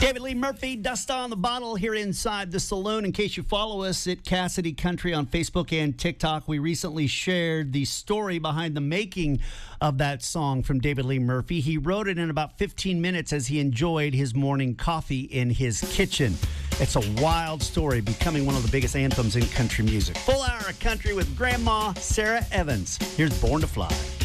David Lee Murphy, Dust on the Bottle here inside the saloon. In case you follow us at Cassidy Country on Facebook and TikTok, we recently shared the story behind the making of that song from David Lee Murphy. He wrote it in about 15 minutes as he enjoyed his morning coffee in his kitchen. It's a wild story, becoming one of the biggest anthems in country music. Full hour of country with Grandma Sarah Evans. Here's Born to Fly.